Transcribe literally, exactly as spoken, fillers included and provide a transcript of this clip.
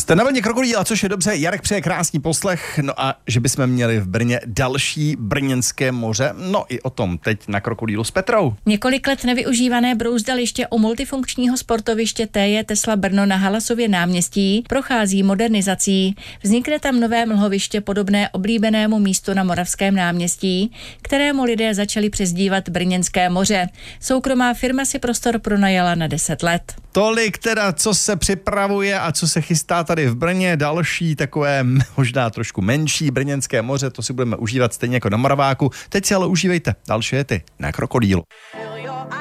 Jste na vlně Krokodýla, což je dobře, Jarek přeje krásný poslech, no a že bychom měli v Brně další brněnské moře, no i o tom teď na Krokodýlu s Petrou. Několik let nevyužívané brouzdaliště u multifunkčního sportoviště T J Tesla Brno na Halasově náměstí prochází modernizací. Vznikne tam nové mlhoviště podobné oblíbenému místu na Moravském náměstí, kterému lidé začali přezdívat Brněnské moře. Soukromá firma si prostor pronajala na deset let. Tolik teda, co se připravuje a co se chystá tady v Brně. Další takové možná trošku menší brněnské moře, to si budeme užívat stejně jako na Moraváku. Teď si ale užívejte další jety na Krokodýlu.